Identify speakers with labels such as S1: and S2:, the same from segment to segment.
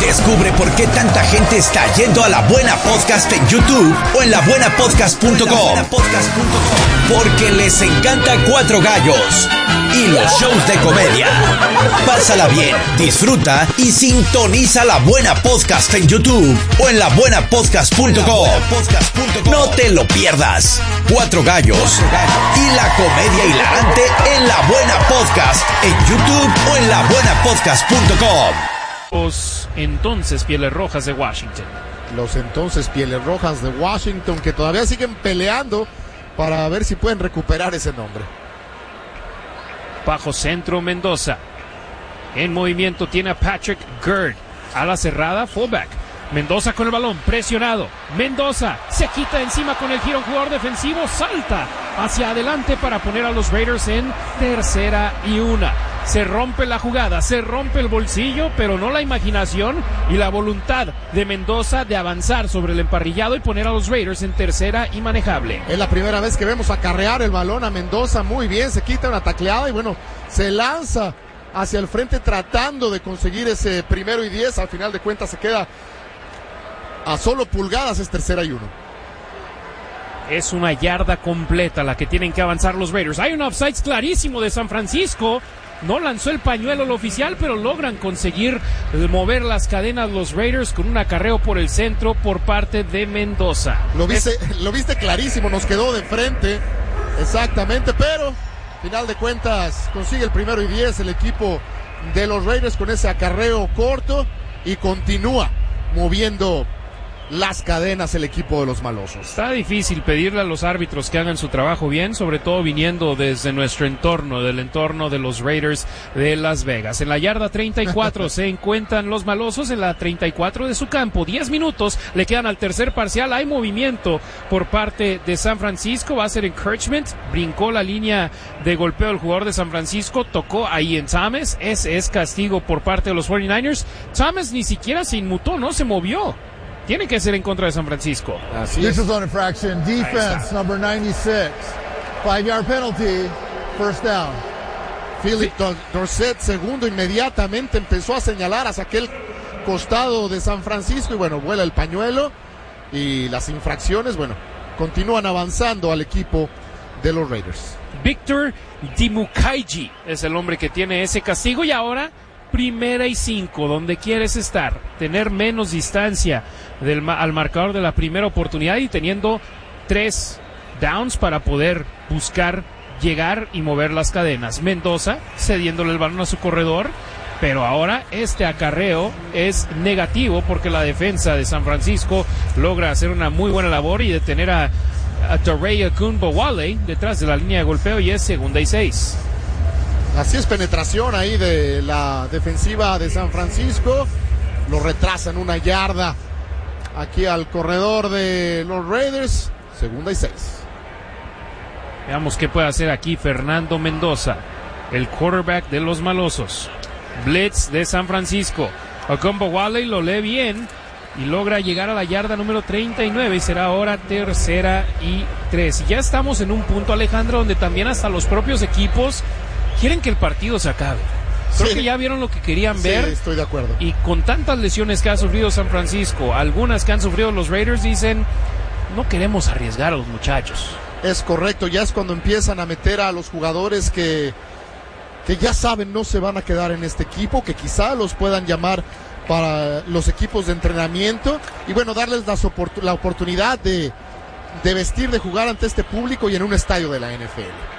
S1: Descubre por qué tanta gente está yendo a La Buena Podcast en YouTube o en labuenapodcast.com. Porque les encanta Cuatro Gallos y los shows de comedia. Pásala bien, disfruta y sintoniza La Buena Podcast en YouTube o en labuenapodcast.com. No te lo pierdas. Cuatro Gallos y la comedia hilarante en La Buena Podcast en YouTube o en labuenapodcast.com.
S2: Los entonces Pieles Rojas de Washington.
S3: Los entonces Pieles Rojas de Washington, que todavía siguen peleando para ver si pueden recuperar ese nombre.
S2: Bajo centro Mendoza. En movimiento tiene a Patrick Gurd. A la cerrada, fullback. Mendoza con el balón, presionado. Mendoza se quita encima con el giro, un jugador defensivo, salta hacia adelante para poner a los Raiders en 3-1. Se rompe la jugada, se rompe el bolsillo, pero no la imaginación y la voluntad de Mendoza de avanzar sobre el emparrillado y poner a los Raiders en 3 y manejable.
S3: Es la primera vez que vemos acarrear el balón a Mendoza, muy bien, se quita una tacleada y bueno, se lanza hacia el frente tratando de conseguir ese 1 y 10, al final de cuentas se queda a solo pulgadas, es 3-1.
S2: Es una yarda completa la que tienen que avanzar los Raiders. Hay un offsides clarísimo de San Francisco. No lanzó el pañuelo el oficial, pero logran conseguir mover las cadenas los Raiders con un acarreo por el centro por parte de Mendoza.
S3: Lo viste clarísimo, nos quedó de frente, exactamente, pero final de cuentas consigue el 1 y 10 el equipo de los Raiders con ese acarreo corto y continúa moviendo las cadenas el equipo de los malosos.
S2: Está difícil pedirle a los árbitros que hagan su trabajo bien, sobre todo viniendo desde nuestro entorno, del entorno de los Raiders de Las Vegas. En la yarda 34 se encuentran los malosos, en la 34 de su campo. 10 minutos le quedan al tercer parcial. Hay movimiento por parte de San Francisco, va a ser encouragement, brincó la línea de golpeo el jugador de San Francisco, tocó a Ian Thomas, ese es castigo por parte de los 49ers. Thomas ni siquiera se inmutó, no se movió. Tiene que ser en contra de San Francisco.
S3: Así es.
S4: This is on infraction. Defense, number 96. 5-yard penalty. First down.
S3: Philip Dorsett, segundo, inmediatamente empezó a señalar hacia aquel costado de San Francisco y bueno, vuela el pañuelo y las infracciones, bueno, continúan avanzando al equipo de los Raiders.
S2: Victor Dimukaigi es el hombre que tiene ese castigo y ahora 1 y 5, donde quieres estar, tener menos distancia al marcador de la primera oportunidad y teniendo 3 downs para poder buscar llegar y mover las cadenas. Mendoza cediéndole el balón a su corredor, pero ahora este acarreo es negativo porque la defensa de San Francisco logra hacer una muy buena labor y detener a Torrey Akunbowale detrás de la línea de golpeo y es 2 y 6.
S3: Así es, penetración ahí de la defensiva de San Francisco. Lo retrasan 1 yarda aquí al corredor de los Raiders. 2 y 6.
S2: Veamos qué puede hacer aquí Fernando Mendoza, el quarterback de los malosos. Blitz de San Francisco. Akunbowale lo lee bien y logra llegar a la yarda número 39 y será ahora 3 y 3. Y ya estamos en un punto, Alejandro, donde también hasta los propios equipos quieren que el partido se acabe. Creo que ya vieron lo que querían ver.
S3: Sí, estoy de acuerdo.
S2: Y con tantas lesiones que ha sufrido San Francisco, algunas que han sufrido los Raiders, dicen, no queremos arriesgar a los muchachos.
S3: Es correcto, ya es cuando empiezan a meter a los jugadores que ya saben no se van a quedar en este equipo, que quizá los puedan llamar para los equipos de entrenamiento y bueno, darles la oportunidad de vestir, de jugar ante este público y en un estadio de la NFL.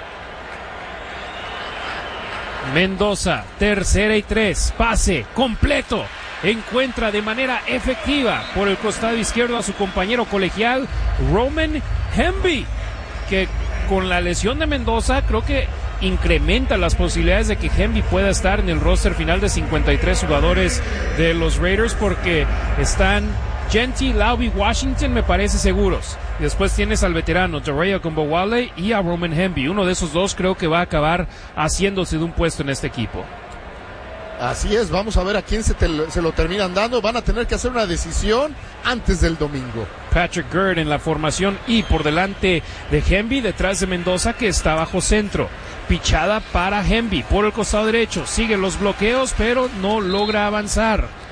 S2: Mendoza, 3 y 3, pase completo, encuentra de manera efectiva por el costado izquierdo a su compañero colegial Roman Hemby, que con la lesión de Mendoza creo que incrementa las posibilidades de que Hemby pueda estar en el roster final de 53 jugadores de los Raiders porque están Genty, Lauby, Washington me parece seguros. Después tienes al veterano Torrey Akunbowale y a Roman Hemby. Uno de esos dos creo que va a acabar haciéndose de un puesto en este equipo.
S3: Así es, vamos a ver a quién se lo terminan dando. Van a tener que hacer una decisión antes del domingo.
S2: Patrick Gurd en la formación y por delante de Hemby, detrás de Mendoza que está bajo centro. Pichada para Hemby por el costado derecho. Siguen los bloqueos pero no logra avanzar.